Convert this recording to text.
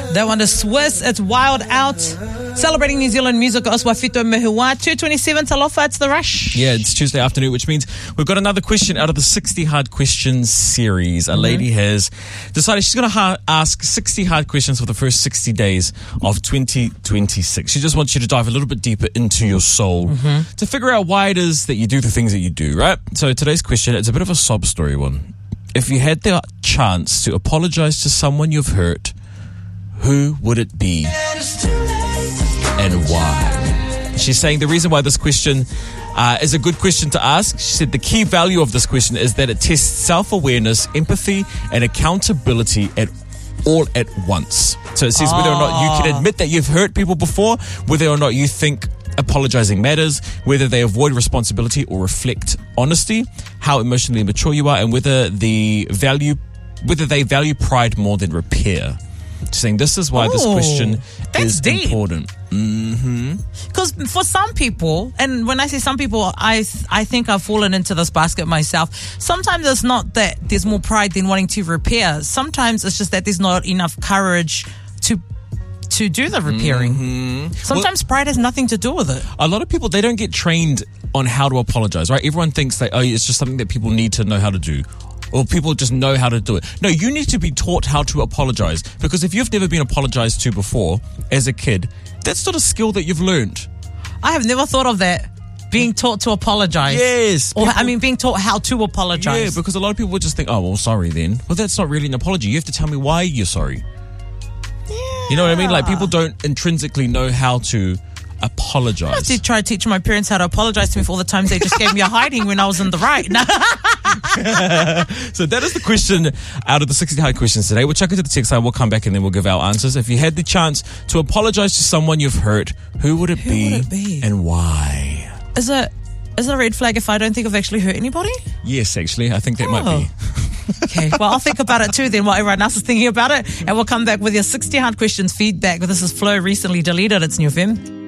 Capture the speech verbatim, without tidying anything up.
That one is Swiss. It's Wild Out. Celebrating New Zealand music, Oswafito Mehua. two twenty-seven, Talofa, it's The Rush. Yeah, it's Tuesday afternoon, which means we've got another question out of the sixty Hard Questions series. A mm-hmm. lady has decided she's going to ha- ask sixty hard questions for the first sixty days of twenty twenty-six. She just wants you to dive a little bit deeper into your soul mm-hmm. to figure out why it is that you do the things that you do, right? So today's question, it's a bit of a sob story one. If you had the chance to apologize to someone you've hurt, who would it be and why? She's saying the reason why this question uh, is a good question to ask, she said the key value of this question is that it tests self-awareness, empathy, and accountability at all at once. So it says oh. whether or not you can admit that you've hurt people before, whether or not you think apologizing matters, whether they avoid responsibility or reflect honesty, how emotionally mature you are, and whether the value, whether they value pride more than repair. Saying this is why Ooh, this question is deep. important. Because mm-hmm. for some people, and when I say some people, I I think I've fallen into this basket myself. Sometimes it's not that there's more pride than wanting to repair. Sometimes it's just that there's not enough courage to to do the repairing. Mm-hmm. Sometimes well, pride has nothing to do with it. A lot of people, they don't get trained on how to apologize, right? Everyone thinks that, oh, it's just something that people need to know how to do. Or people just know how to do it. No, you need to be taught how to apologize. Because if you've never been apologized to before as a kid, that's not a skill that you've learned. I have never thought of that. Being taught to apologize. Yes. Or, people, I mean, being taught how to apologize. Yeah, because a lot of people would just think, oh, well, sorry then. Well, that's not really an apology. You have to tell me why you're sorry. Yeah. You know what I mean? Like, people don't intrinsically know how to apologize. I did try to teach my parents how to apologize to me for all the times they just gave me a hiding when I was in the right. No. So that is the question out of the sixty hard questions today. We'll check into the text line, we'll come back and then we'll give our answers. If you had the chance to apologize to someone you've hurt, who would it, who be, would it be and why? Is it is it a red flag if I don't think I've actually hurt anybody? Yes, actually. I think that oh. might be. Okay, well, I'll think about it too then while everyone else is thinking about it. And we'll come back with your sixty hard questions feedback. This is Flo, recently deleted. It's New F M.